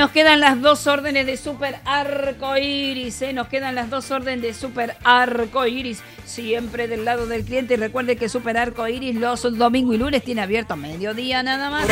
nos quedan las 2 órdenes de Super Arcoiris, nos quedan las 2 órdenes de Super Arcoiris, siempre del lado del cliente. Y recuerde que Super Arcoiris los domingos y lunes tiene abierto a mediodía nada más.